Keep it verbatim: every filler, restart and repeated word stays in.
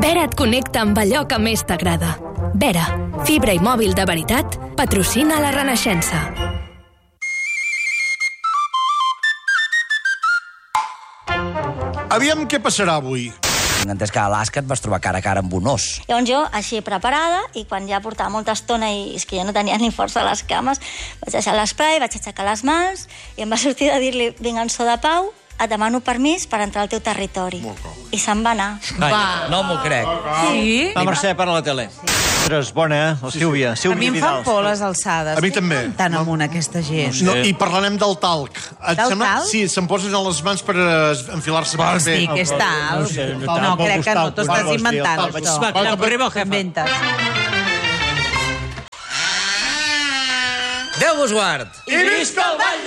Vera et connecta amb allò que més t'agrada. Vera, fibra i mòbil de veritat, patrocina la Renaixença. Aviam què passarà avui. Tinc entès que a Alaska et vas trobar cara a cara amb un os. Llavors jo, així preparada, i quan ja portava molta estona i és que ja no tenia ni força a les cames, vaig deixar l'esprai, vaig aixecar les mans i em va sortir de dir-li, vinga, en so de pau, et demano permís per entrar al teu territori. I se'n va anar. Ai, no m'ho crec. Sí? La Mercè per a la tele. Ostres, bona, eh? La Sílvia. A Sílvia mi em fan Vidal. por les alçades. A mi també. Tan amunt aquesta gent. No, I parlarem del talc. Et Del sembla- talc? Sí, se'n posen a les mans per eh, enfilar-se bé. Estic, és tal. No, crec que no, t'ho estàs inventant, Talc. això. Va, que T'ho inventes. Déu vos guard! I visca el ball!